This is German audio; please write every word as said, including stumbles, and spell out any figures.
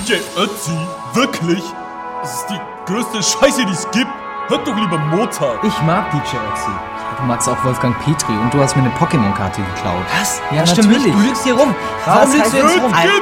D J Ötzi? Wirklich? Das ist die größte Scheiße, die es gibt. Hört doch lieber Mozart. Ich mag D J Ötzi. Du magst auch Wolfgang Petri und du hast mir eine Pokémon-Karte geklaut. Was? Ja, stimmt natürlich. nicht. Du lügst hier rum. Warum Was lügst du heißt jetzt das? rum?